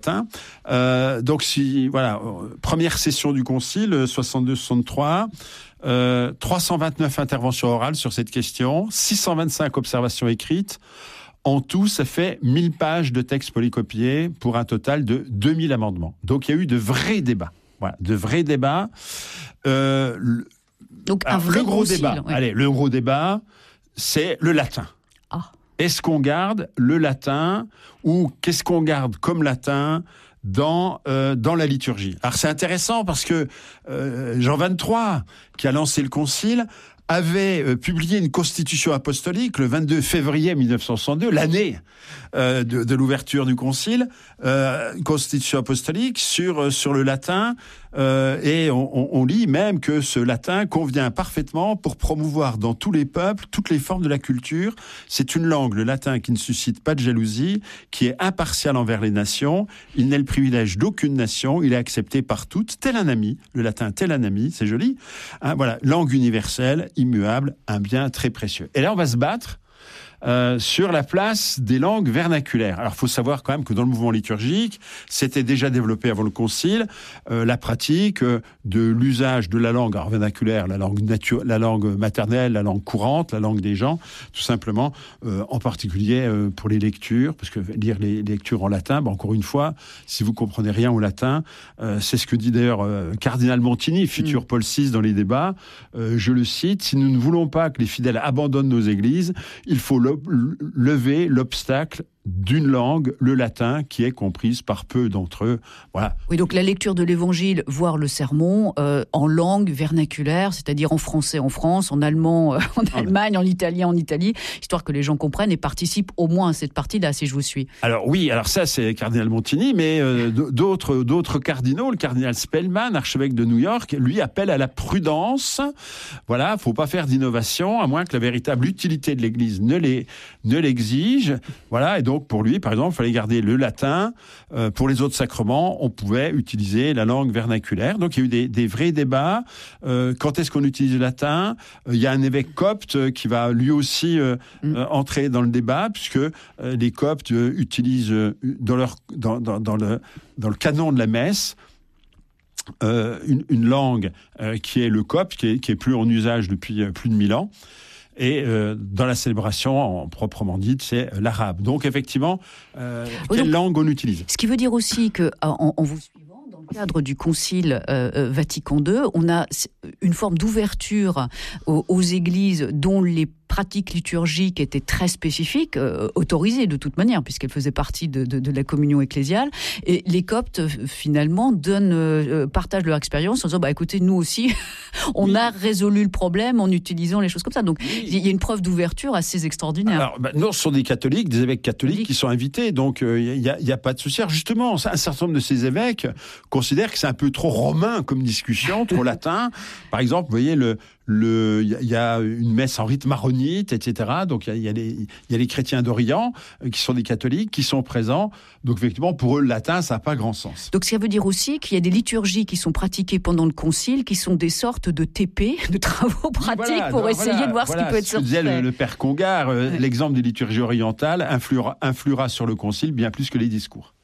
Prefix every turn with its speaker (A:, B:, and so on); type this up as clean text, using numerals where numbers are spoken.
A: Donc, première session du Concile, 62-63, 329 interventions orales sur cette question, 625 observations écrites. En tout, ça fait 1000 pages de textes polycopiés pour un total de 2000 amendements. Donc, il y a eu de vrais débats. Voilà, de vrais débats.
B: Donc, le gros débat.
A: Oui. Allez, le gros débat, c'est le latin. Est-ce qu'on garde le latin ou qu'est-ce qu'on garde comme latin dans la liturgie? Alors c'est intéressant parce que Jean XXIII, qui a lancé le concile, avait publié une constitution apostolique le 22 février 1962, l'année de l'ouverture du concile, une constitution apostolique sur le latin, et on lit même que ce latin convient parfaitement pour promouvoir dans tous les peuples toutes les formes de la culture. C'est une langue, le latin, qui ne suscite pas de jalousie, qui est impartial envers les nations. Il n'est le privilège d'aucune nation, il est accepté par toutes, tel un ami, le latin tel un ami, c'est joli. Voilà, langue universelle, immuable, un bien très précieux. Et là, on va se battre sur la place des langues vernaculaires. Alors, il faut savoir quand même que dans le mouvement liturgique, c'était déjà développé avant le Concile la pratique de l'usage de la langue vernaculaire, la langue maternelle, la langue courante, la langue des gens, tout simplement, en particulier pour les lectures, parce que lire les lectures en latin, encore une fois, si vous comprenez rien au latin, c'est ce que dit d'ailleurs Cardinal Montini, futur Paul VI dans les débats, je le cite, « Si nous ne voulons pas que les fidèles abandonnent nos églises, il faut lever l'obstacle d'une langue, le latin, qui est comprise par peu d'entre eux. » Voilà.
B: Oui, donc la lecture de l'Évangile, voire le sermon, en langue vernaculaire, c'est-à-dire en français en France, en allemand en Allemagne, en italien en Italie, histoire que les gens comprennent et participent au moins à cette partie-là, si je vous suis.
A: Alors oui, alors ça c'est Cardinal Montini, mais d'autres cardinaux, le cardinal Spellman, archevêque de New York, lui appelle à la prudence. Voilà, faut pas faire d'innovation, à moins que la véritable utilité de l'Église ne l'exige. Voilà, et donc pour lui, par exemple, il fallait garder le latin. Pour les autres sacrements, on pouvait utiliser la langue vernaculaire. Donc il y a eu des vrais débats. Quand est-ce qu'on utilise le latin? Il y a un évêque copte qui va lui aussi entrer dans le débat, puisque les coptes utilisent dans le canon de la messe une langue qui est le copte, qui est plus en usage depuis plus de 1000 ans. Et dans la célébration, proprement dite, c'est l'arabe. Donc effectivement, quelle langue on utilise?
B: Ce qui veut dire aussi qu'en vous suivant, dans le cadre du Concile Vatican II, on a une forme d'ouverture aux églises dont les pratiques liturgiques étaient très spécifiques, autorisées de toute manière, puisqu'elles faisaient partie de la communion ecclésiale. Et les Coptes, finalement, partagent leur expérience en disant, écoutez, nous aussi, on a résolu le problème en utilisant les choses comme ça. Donc, il y a une preuve d'ouverture assez extraordinaire.
A: Alors, non, ce sont des catholiques, des évêques catholiques qui sont invités, donc il n'y a pas de souci. Alors, justement, un certain nombre de ces évêques considèrent que c'est un peu trop romain comme discussion, trop latin. Par exemple, vous voyez, il y a une messe en rite maronite, etc. Donc il y a les chrétiens d'Orient qui sont des catholiques qui sont présents. Donc effectivement, pour eux, le latin, ça n'a pas grand sens.
B: Donc ça veut dire aussi qu'il y a des liturgies qui sont pratiquées pendant le concile, qui sont des sortes de TP, de travaux pratiques pour essayer de voir ce qui peut être sorti.
A: Disait le père Congar, l'exemple des liturgies orientales influera sur le concile bien plus que les discours.